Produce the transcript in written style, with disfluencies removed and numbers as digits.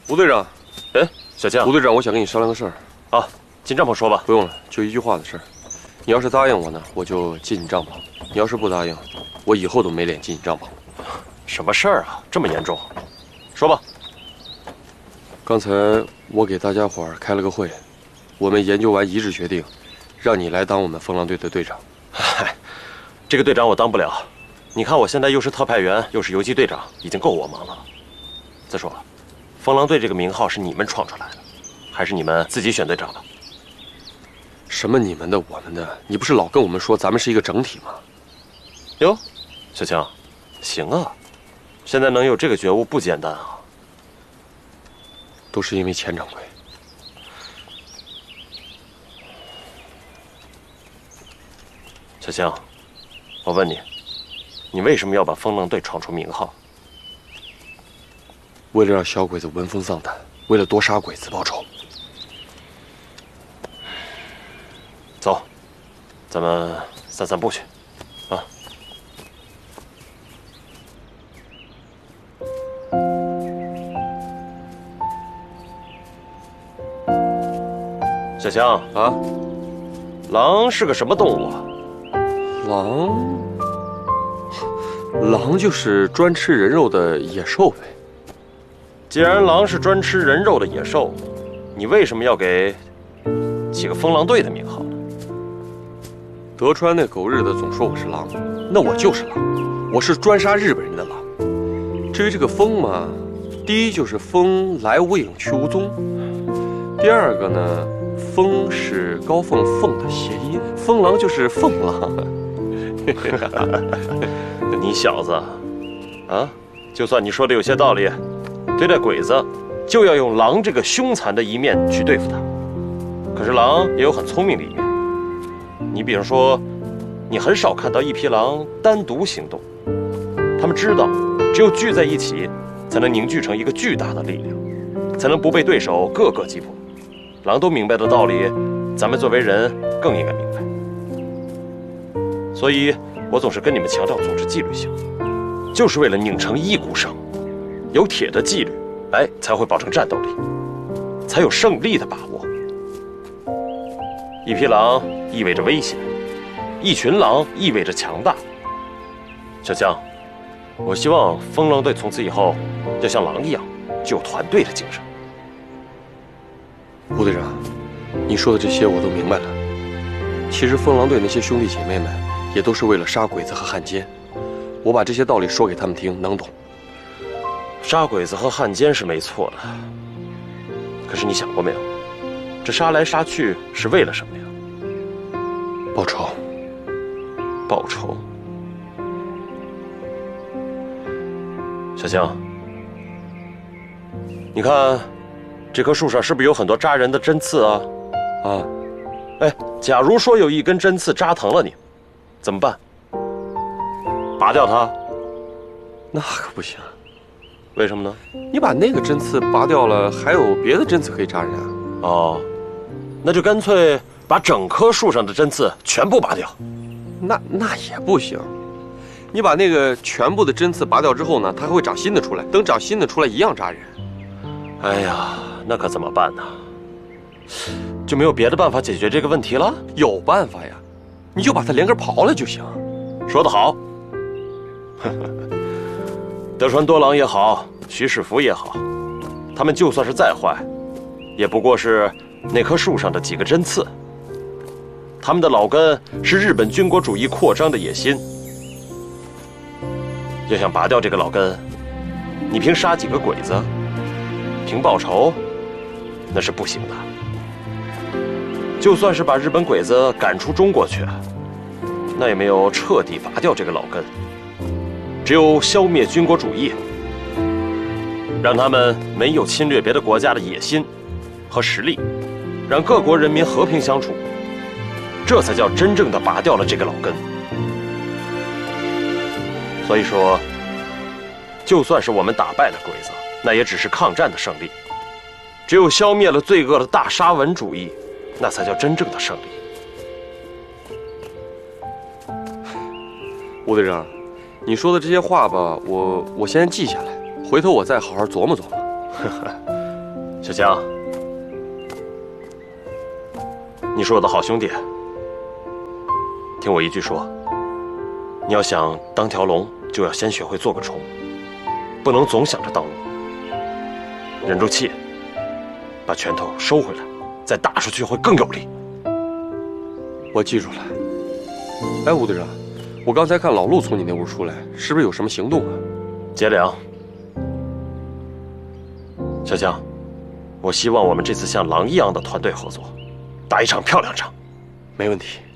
吴队长， 哎，小将， 吴队长，我想跟你商量个事儿。 啊，进帐篷说吧。 不用了，就一句话的事儿。你要是答应我呢，我就进你帐篷；你要是不答应，我以后都没脸进你帐篷。 什么事儿啊？这么严重？说吧。 刚才我给大家伙儿开了个会，我们研究完一致决定，让你来当我们风狼队的队长。 嗨，这个队长我当不了。你看我现在又是特派员，又是游击队长，已经够我忙了。再说了，风狼队这个名号是你们创出来的，还是你们自己选队长的？ 什么你们的我们的？你不是老跟我们说咱们是一个整体吗？ 哟，小强，行啊，现在能有这个觉悟不简单啊。 都是因为钱掌柜。 小强，我问你，你为什么要把风狼队闯出名号？ 为了让小鬼子闻风丧胆，为了多杀鬼子报仇。 走，咱们散散步去，啊。小强啊， 狼是个什么动物啊？ 狼就是专吃人肉的野兽呗。 既然狼是专吃人肉的野兽，你为什么要给起个风狼队的名号呢？ 德川那狗日的总说我是狼，那我就是狼，我是专杀日本人的狼。至于这个风嘛，第一就是风来无影去无踪，第二个呢，风是高凤凤的谐音，风狼就是凤狼。 你小子，啊，就算你说的有些道理，对待鬼子就要用狼这个凶残的一面去对付他。可是狼也有很聪明的一面，你比方说，你很少看到一匹狼单独行动，他们知道，只有聚在一起，才能凝聚成一个巨大的力量，才能不被对手个个击破。狼都明白的道理，咱们作为人更应该明白。所以我总是跟你们强调组织纪律性，就是为了拧成一股绳。有铁的纪律，哎，才会保证战斗力，才有胜利的把握。一匹狼意味着危险，一群狼意味着强大。小江，我希望风狼队从此以后要像狼一样，具有团队的精神。 吴队长，你说的这些我都明白了。其实风狼队那些兄弟姐妹们也都是为了杀鬼子和汉奸，我把这些道理说给他们听，能懂。 杀鬼子和汉奸是没错的，可是你想过没有，这杀来杀去是为了什么呀？ 报仇。 报仇。小江，你看这棵树上是不是有很多扎人的针刺啊？ 啊， 哎，假如说有一根针刺扎疼了你，怎么办？拔掉它？ 那可不行。 为什么呢？ 你把那个针刺拔掉了，还有别的针刺可以扎人啊。 哦，那就干脆把整棵树上的针刺全部拔掉。 那也不行。你把那个全部的针刺拔掉之后呢，它还会长新的出来，等长新的出来一样扎人。 哎呀，那可怎么办呢？就没有别的办法解决这个问题了？ 有办法呀，你就把它连根刨了就行。 说得好。德川多郎也好，徐世福也好，他们就算是再坏，也不过是那棵树上的几个针刺。他们的老根是日本军国主义扩张的野心。要想拔掉这个老根，你凭杀几个鬼子，凭报仇，那是不行的。就算是把日本鬼子赶出中国去，那也没有彻底拔掉这个老根。只有消灭军国主义，让他们没有侵略别的国家的野心和实力，让各国人民和平相处，这才叫真正的拔掉了这个老根。所以说，就算是我们打败了鬼子，那也只是抗战的胜利。只有消灭了罪恶的大沙文主义，那才叫真正的胜利。 吴队长，你说的这些话吧，我先记下来，回头我再好好琢磨琢磨。 小强，你是我的好兄弟，听我一句说，你要想当条龙，就要先学会做个虫，不能总想着当龙，忍住气，把拳头收回来，再打出去会更有力。 我记住了。哎，吴队长，我刚才看老陆从你那屋出来，是不是有什么行动啊？ 结良，小强，我希望我们这次像狼一样的团队合作，打一场漂亮仗。 没问题。